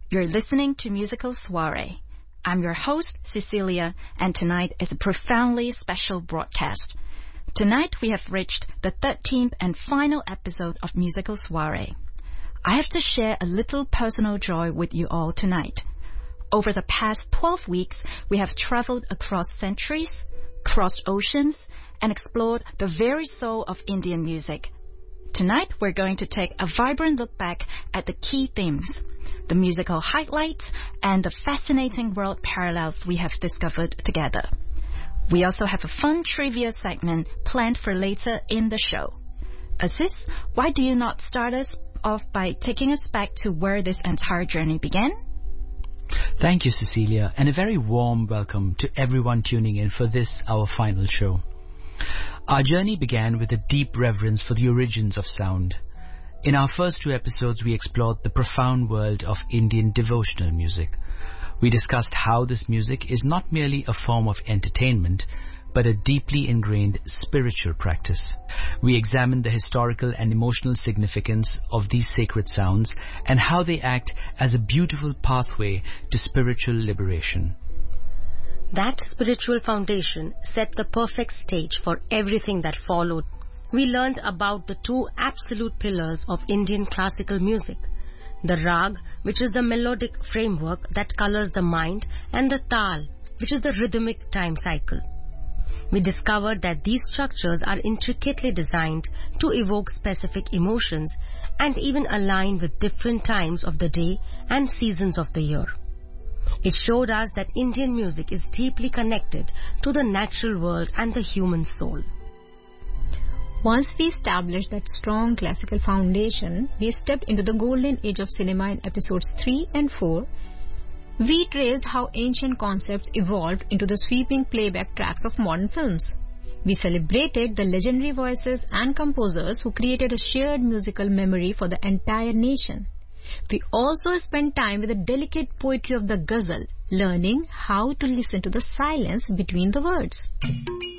You're listening to Musical Soiree. I'm your host, Cecilia, and tonight is a profoundly special broadcast. Tonight we have reached the 13th and final episode of Musical Soiree. I have to share a little personal joy with you all tonight. Over the past 12 weeks, we have traveled across centuries, crossed oceans, and explored the very soul of Indian music. Tonight, we're going to take a vibrant look back at the key themes, the musical highlights, and the fascinating world parallels we have discovered together. We also have a fun trivia segment planned for later in the show. Aziz, why do you not start us off by taking us back to where this entire journey began? Thank you, Cecilia, and a very warm welcome to everyone tuning in for this, our final show. Our journey began with a deep reverence for the origins of sound. In our first two episodes, we explored the profound world of Indian devotional music. We discussed how this music is not merely a form of entertainment, but a deeply ingrained spiritual practice. We examined the historical and emotional significance of these sacred sounds and how they act as a beautiful pathway to spiritual liberation. That spiritual foundation set the perfect stage for everything that followed. We learned about the two absolute pillars of Indian classical music, the rag, which is the melodic framework that colors the mind, and the tal, which is the rhythmic time cycle. We discovered that these structures are intricately designed to evoke specific emotions and even align with different times of the day and seasons of the year. It showed us that Indian music is deeply connected to the natural world and the human soul. Once we established that strong classical foundation, we stepped into the golden age of cinema in episodes 3 and 4. We traced how ancient concepts evolved into the sweeping playback tracks of modern films. We celebrated the legendary voices and composers who created a shared musical memory for the entire nation. We also spent time with the delicate poetry of the ghazal, learning how to listen to the silence between the words.